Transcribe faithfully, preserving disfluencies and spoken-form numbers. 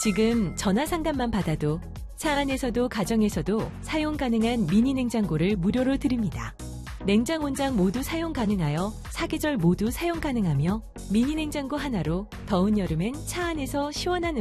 지금 전화 상담만 받아도 차 안에서도 가정에서도 사용 가능한 미니 냉장고를 무료로 드립니다. 냉장, 온장 모두 사용 가능하여 사계절 모두 사용 가능하며 미니 냉장고 하나로 더운 여름엔 차 안에서 시원한